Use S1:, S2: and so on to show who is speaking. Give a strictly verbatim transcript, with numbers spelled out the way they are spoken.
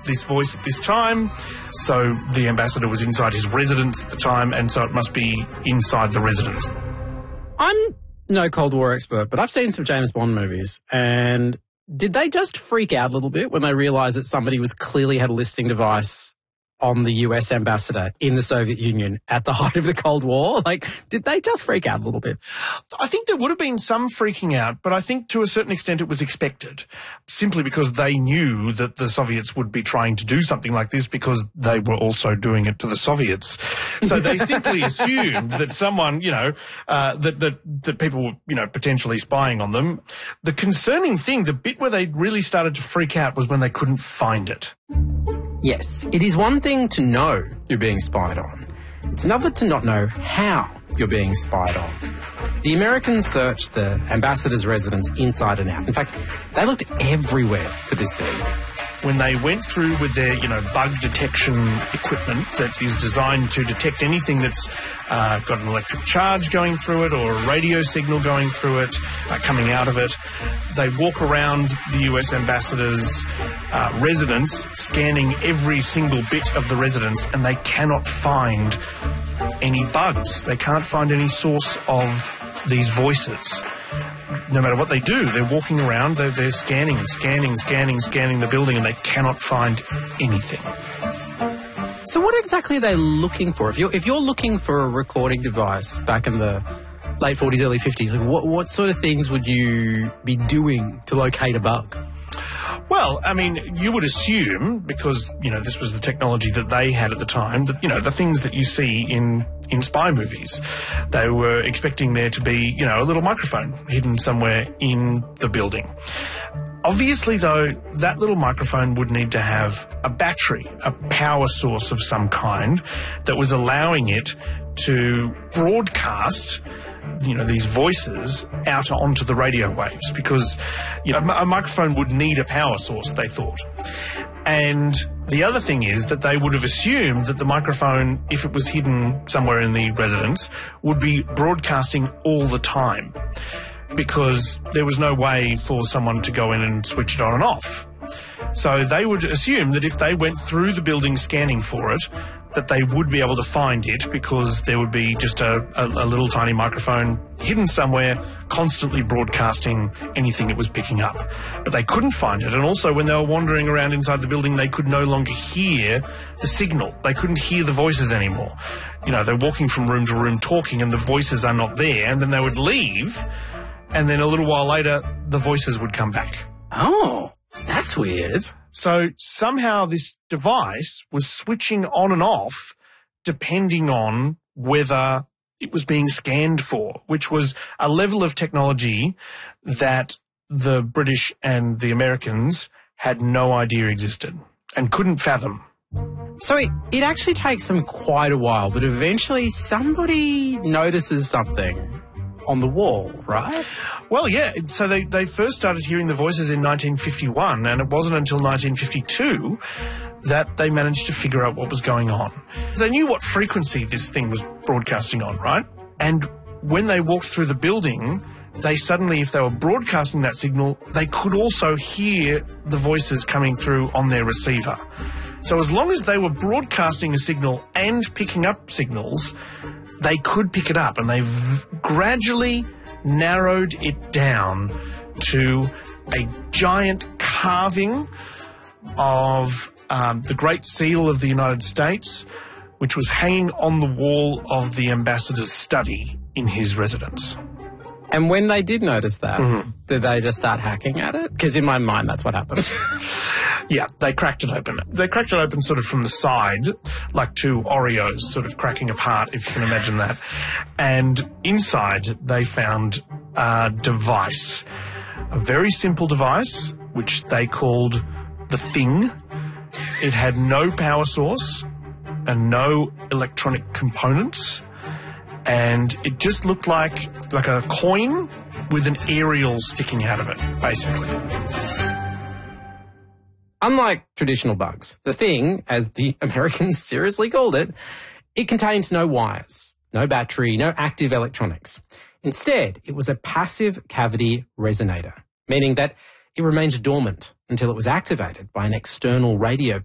S1: this voice at this time, so the ambassador was inside his residence at the time, and so it must be inside the residence.
S2: I'm no Cold War expert, but I've seen some James Bond movies, and did they just freak out a little bit when they realised that somebody was clearly had a listening device on the U S ambassador in the Soviet Union at the height of the Cold War? Like, did they just freak out a little bit?
S1: I think there would have been some freaking out, but I think to a certain extent it was expected, simply because they knew that the Soviets would be trying to do something like this because they were also doing it to the Soviets. So they simply assumed that someone, you know, uh, that, that, that people were, you know, potentially spying on them. The concerning thing, the bit where they really started to freak out was when they couldn't find it.
S2: Yes, it is one thing to know you're being spied on. It's another to not know how you're being spied on. The Americans searched the ambassador's residence inside and out. In fact, they looked everywhere for this thing.
S1: When they went through with their, you know, bug detection equipment that is designed to detect anything that's uh, got an electric charge going through it or a radio signal going through it, uh, coming out of it, they walk around the U S ambassador's uh, residence, scanning every single bit of the residence, and they cannot find any bugs. They can't find any source of these voices. No matter what they do, they're walking around, they're, they're scanning, scanning, scanning, scanning the building, and they cannot find anything.
S2: So what exactly are they looking for? If you're, if you're looking for a recording device back in the late forties, early fifties, like what, what sort of things would you be doing to locate a bug?
S1: Well, I mean, you would assume, because, you know, this was the technology that they had at the time, that, you know, the things that you see in, in spy movies, they were expecting there to be, you know, a little microphone hidden somewhere in the building. Obviously, though, that little microphone would need to have a battery, a power source of some kind that was allowing it to broadcast, you know, these voices out onto the radio waves, because, you know, a microphone would need a power source, they thought. And the other thing is that they would have assumed that the microphone, if it was hidden somewhere in the residence, would be broadcasting all the time, because there was no way for someone to go in and switch it on and off. So they would assume that if they went through the building scanning for it, that they would be able to find it, because there would be just a, a, a little tiny microphone hidden somewhere constantly broadcasting anything it was picking up. But they couldn't find it. And also when they were wandering around inside the building, they could no longer hear the signal. They couldn't hear the voices anymore. You know, they're walking from room to room talking and the voices are not there. And then they would leave, and then a little while later, the voices would come back.
S2: Oh, that's weird.
S1: So somehow this device was switching on and off depending on whether it was being scanned for, which was a level of technology that the British and the Americans had no idea existed and couldn't fathom.
S2: So it, it actually takes them quite a while, but eventually somebody notices something on the wall, right?
S1: Well, yeah. So they, they first started hearing the voices in nineteen fifty-one, and it wasn't until nineteen fifty-two that they managed to figure out what was going on. They knew what frequency this thing was broadcasting on, right? And when they walked through the building, they suddenly, if they were broadcasting that signal, they could also hear the voices coming through on their receiver. So as long as they were broadcasting a signal and picking up signals, they could pick it up, and they v- gradually narrowed it down to a giant carving of um, the Great Seal of the United States, which was hanging on the wall of the ambassador's study in his residence.
S2: And when they did notice that,
S1: mm-hmm.
S2: did they just start hacking at it? Because in my mind, that's what happened.
S1: Yeah, they cracked it open. They cracked it open sort of from the side, like two Oreos sort of cracking apart, if you can imagine that. And inside, they found a device, a very simple device, which they called the Thing. It had no power source and no electronic components. And it just looked like, like a coin with an aerial sticking out of it, basically.
S2: Unlike traditional bugs, the Thing, as the Americans seriously called it, it contained no wires, no battery, no active electronics. Instead, it was a passive cavity resonator, meaning that it remained dormant until it was activated by an external radio